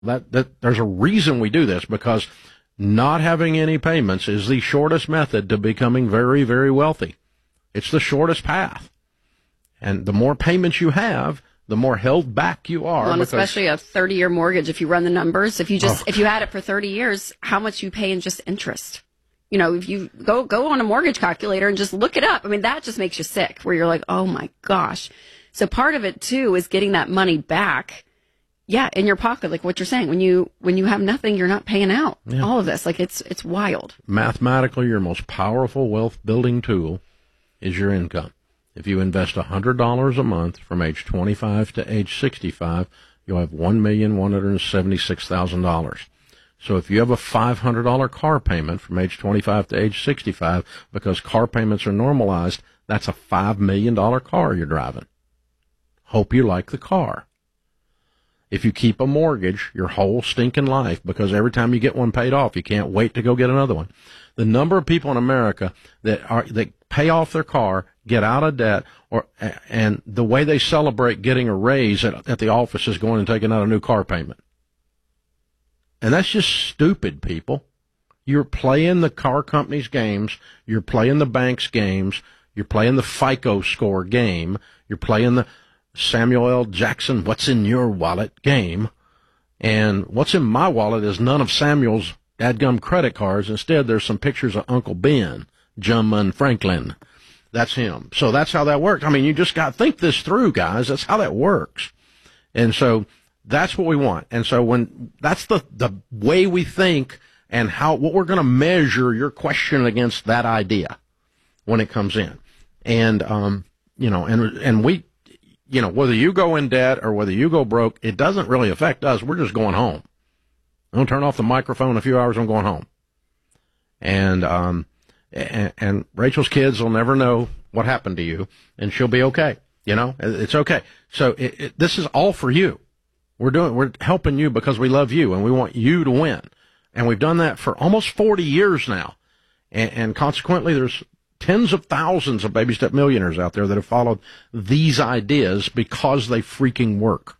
That there's a reason we do this, because not having any payments is the shortest method to becoming very, very wealthy. It's the shortest path. And the more payments you have, the more held back you are. Well, and especially a 30-year mortgage, if you run the numbers, if you had it for 30 years, how much you pay in just interest. You know, if you go on a mortgage calculator and just look it up, I mean, that just makes you sick, where you're like, oh my gosh. So part of it too is getting that money back, in your pocket, like what you're saying. When you have nothing, you're not paying out all of this. Like it's wild. Mathematically, your most powerful wealth building tool is your income. If you invest $100 a month from age 25 to age 65, you'll have $1,176,000. So if you have a $500 car payment from age 25 to age 65, because car payments are normalized, that's a $5 million car you're driving. Hope you like the car. If you keep a mortgage your whole stinking life, because every time you get one paid off, you can't wait to go get another one. The number of people in America that pay off their car, get out of debt, and the way they celebrate getting a raise at the office is going and taking out a new car payment. And that's just stupid, people. You're playing the car company's games. You're playing the bank's games. You're playing the FICO score game. You're playing the Samuel L. Jackson, what's in your wallet game. And what's in my wallet is none of Samuel's dadgum credit cards. Instead, there's some pictures of Uncle Ben, Jumman Franklin. That's him. So that's how that works. I mean, you just got to think this through, guys. That's how that works. And so that's what we want. And so when that's the way we think, and what we're going to measure your question against that idea when it comes in. And, we, whether you go in debt or whether you go broke, it doesn't really affect us. We're just going home. I'm going to turn off the microphone in a few hours. I'm going home. And Rachel's kids will never know what happened to you, and she'll be okay. It's okay. So this is all for you. We're helping you because we love you and we want you to win. And we've done that for almost 40 years now. And consequently, there's tens of thousands of baby step millionaires out there that have followed these ideas because they freaking work.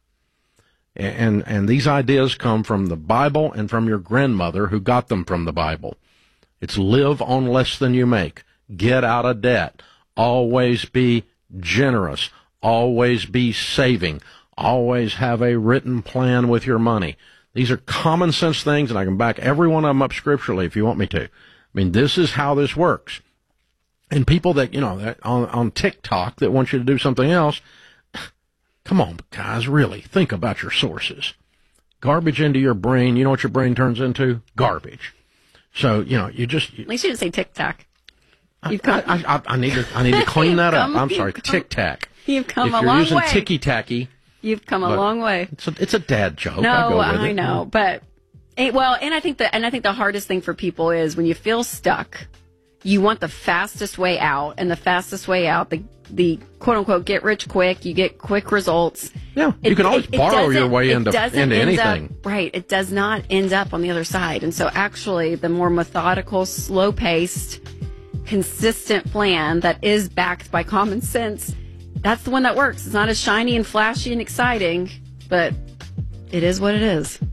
And these ideas come from the Bible and from your grandmother who got them from the Bible. It's live on less than you make. Get out of debt. Always be generous. Always be saving. Always have a written plan with your money. These are common sense things, and I can back every one of them up scripturally if you want me to. I mean, this is how this works. And people that, that on TikTok that want you to do something else, come on, guys, really, think about your sources. Garbage into your brain, you know what your brain turns into? Garbage. So, you just... At least you didn't say TikTok. I need to clean that up. I'm sorry, Tic-Tac. You've come a long way. If you're using ticky-tacky... You've come a long way. It's a dad joke. No, I know, but... and I think the hardest thing for people is when you feel stuck, you want the fastest way out, and the fastest way out, the quote-unquote get rich quick, you get quick results. Yeah, you can always borrow your way into anything. Right, it does not end up on the other side. And so actually, the more methodical, slow-paced, consistent plan that is backed by common sense, that's the one that works. It's not as shiny and flashy and exciting, but it is what it is.